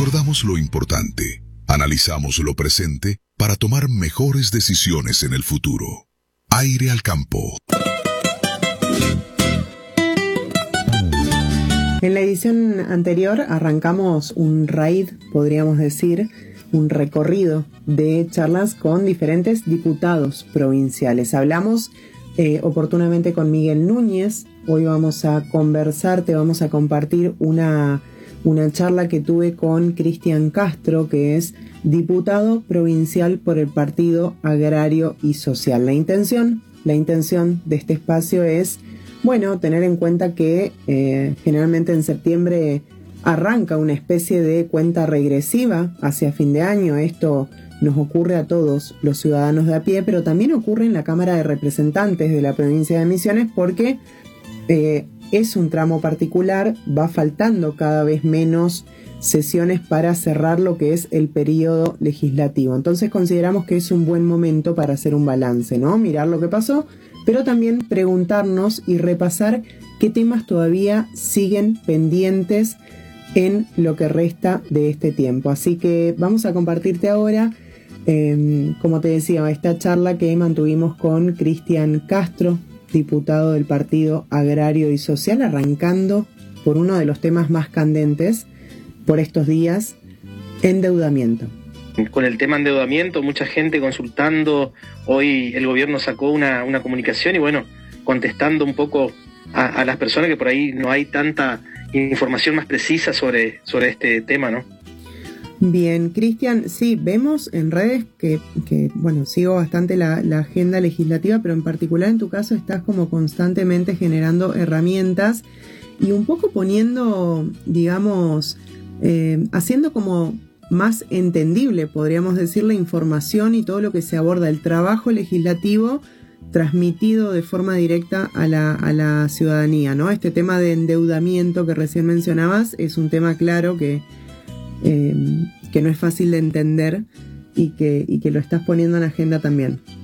Recordamos lo importante, analizamos lo presente para tomar mejores decisiones en el futuro. Aire al campo. En la edición anterior arrancamos un raid, podríamos decir, un recorrido de charlas con diferentes diputados provinciales. Hablamos oportunamente con Miguel Núñez. Hoy vamos a conversar, te vamos a compartir una charla que tuve con Cristian Castro, que es diputado provincial por el Partido Agrario y Social. La intención de este espacio es, tener en cuenta que generalmente en septiembre arranca una especie de cuenta regresiva hacia fin de año. Esto nos ocurre a todos los ciudadanos de a pie, pero también ocurre en la Cámara de Representantes de la provincia de Misiones porque es un tramo particular, va faltando cada vez menos sesiones para cerrar lo que es el periodo legislativo. Entonces consideramos que es un buen momento para hacer un balance, ¿no? Mirar lo que pasó, pero también preguntarnos y repasar qué temas todavía siguen pendientes en lo que resta de este tiempo. Así que vamos a compartirte ahora, como te decía, esta charla que mantuvimos con Cristian Castro, diputado del Partido Agrario y Social, arrancando por uno de los temas más candentes por estos días, endeudamiento. Con el tema endeudamiento, mucha gente consultando. Hoy el gobierno sacó una comunicación y contestando un poco a las personas que por ahí no hay tanta información más precisa sobre este tema, ¿no? Bien, Cristian, sí, vemos en redes que sigo bastante la agenda legislativa, pero en particular en tu caso estás como constantemente generando herramientas y un poco poniendo, digamos, haciendo como más entendible, podríamos decir, la información y todo lo que se aborda, el trabajo legislativo transmitido de forma directa a la ciudadanía, ¿no? Este tema de endeudamiento que recién mencionabas es un tema claro que no es fácil de entender y que lo estás poniendo en agenda también.